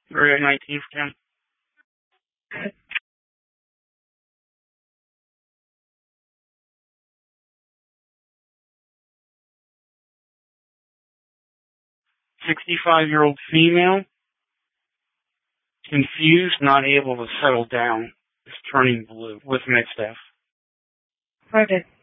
Area 19 for 10. 65-year-old female, confused, not able to settle down, is turning blue with med staff. Roger.